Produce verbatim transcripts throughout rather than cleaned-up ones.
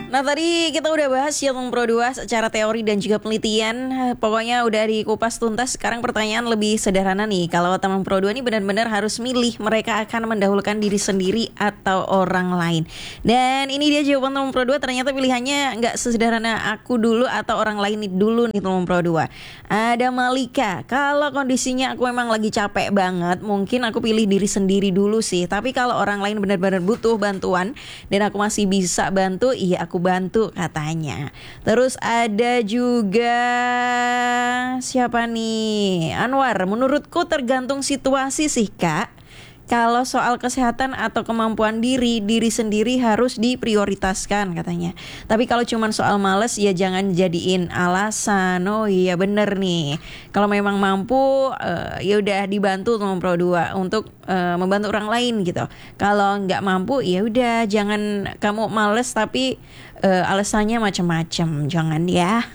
Nah tadi kita udah bahas ya tentang Pro dua secara teori dan juga penelitian. Pokoknya udah dikupas tuntas. Sekarang pertanyaan lebih sederhana nih. Kalau teman Pro dua ini benar-benar harus milih, mereka akan mendahulukan diri sendiri atau orang lain. Dan ini dia jawaban teman Pro dua. Ternyata pilihannya nggak sesederhana aku dulu atau orang lain dulu nih teman Pro dua. Ada Malika. Kalau kondisinya aku memang lagi capek banget, mungkin aku pilih diri sendiri dulu sih. Tapi kalau orang lain benar-benar butuh bantuan dan aku masih bisa bantu, iya aku bantu katanya. Terus ada juga siapa nih? Anwar, menurutku tergantung situasi sih Kak. Kalau soal kesehatan atau kemampuan diri, diri sendiri harus diprioritaskan katanya. Tapi kalau cuma soal males ya jangan jadiin alasan. Oh iya bener nih. Kalau memang mampu uh, ya udah dibantu sama Pro dua untuk uh, membantu orang lain gitu. Kalau nggak mampu ya udah jangan kamu males tapi uh, alasannya macam-macam. Jangan ya.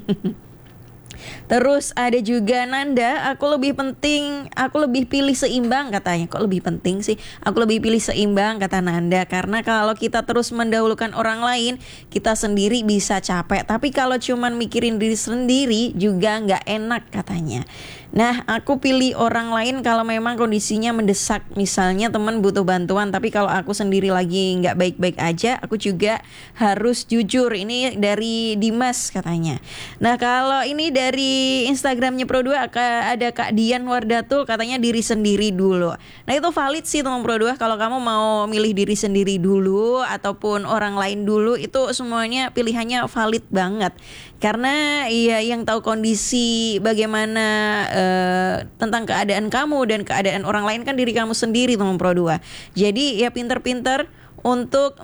Terus ada juga Nanda, aku lebih penting, aku lebih pilih seimbang katanya. Kok lebih penting sih? Aku lebih pilih seimbang kata Nanda. Karena kalau kita terus mendahulukan orang lain, kita sendiri bisa capek. Tapi kalau cuman mikirin diri sendiri juga nggak enak katanya. Nah, aku pilih orang lain kalau memang kondisinya mendesak. Misalnya teman butuh bantuan, tapi kalau aku sendiri lagi nggak baik-baik aja, aku juga harus jujur. Ini dari Dimas katanya. Nah, kalau ini dari Instagramnya Pro dua ada Kak Dian Wardatul, katanya diri sendiri dulu. Nah, itu valid sih teman Pro dua. Kalau kamu mau milih diri sendiri dulu ataupun orang lain dulu, itu semuanya pilihannya valid banget. Karena ya yang tahu kondisi bagaimana uh, tentang keadaan kamu dan keadaan orang lain kan diri kamu sendiri teman Pro dua. Jadi ya pinter-pinter untuk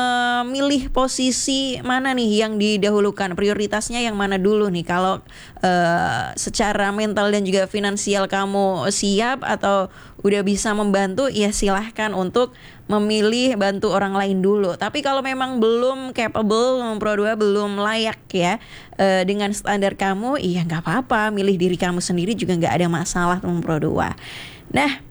memilih posisi mana nih yang didahulukan, prioritasnya yang mana dulu nih. Kalau uh, secara mental dan juga finansial kamu siap atau udah bisa membantu, ya silahkan untuk memilih bantu orang lain dulu. Tapi kalau memang belum capable, Pro dua belum layak ya uh, dengan standar kamu, iya nggak apa-apa, milih diri kamu sendiri juga nggak ada masalah teman Pro dua. Nah,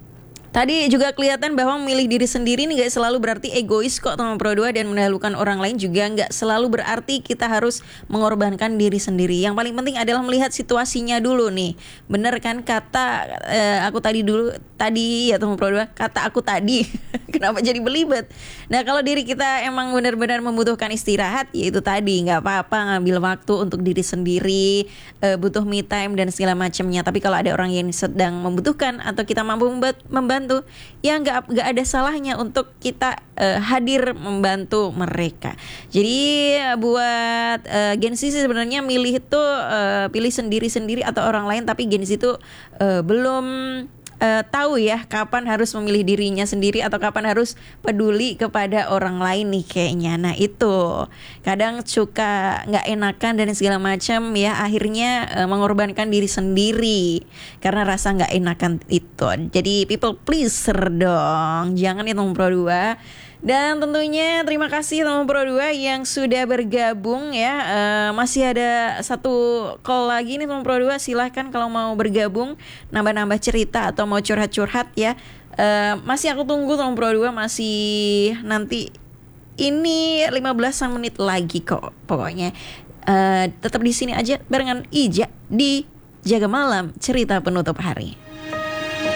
tadi juga kelihatan bahwa memilih diri sendiri ini gak selalu berarti egois kok teman Pro dua, dan mendahulukan orang lain juga gak selalu berarti kita harus mengorbankan diri sendiri. Yang paling penting adalah melihat situasinya dulu nih. Bener kan kata eh, aku tadi dulu, tadi ya teman Pro dua, kata aku tadi. Kenapa jadi belibet? Nah, kalau diri kita emang benar-benar membutuhkan istirahat, ya itu tadi, gak apa-apa ngambil waktu untuk diri sendiri, eh, butuh me time dan segala macamnya. Tapi kalau ada orang yang sedang membutuhkan atau kita mampu membantu, ya nggak nggak ada salahnya untuk kita uh, hadir membantu mereka. Jadi buat uh, Gen Z sebenarnya milih itu uh, pilih sendiri-sendiri atau orang lain, tapi Gen Z itu uh, belum Uh, tahu ya kapan harus memilih dirinya sendiri atau kapan harus peduli kepada orang lain nih kayaknya. Nah itu kadang suka nggak enakan dan segala macam ya, akhirnya uh, mengorbankan diri sendiri karena rasa nggak enakan itu. Jadi people pleaser dong, jangan itu Pro dua. Dan tentunya terima kasih teman Pro dua yang sudah bergabung ya. uh, Masih ada satu call lagi nih teman Pro dua. Silahkan kalau mau bergabung, nambah-nambah cerita atau mau curhat-curhat ya. uh, Masih aku tunggu teman Pro dua. Masih nanti ini lima belas menit lagi kok. Pokoknya uh, tetap di sini aja barengan Ija di Jaga Malam Cerita Penutup Hari.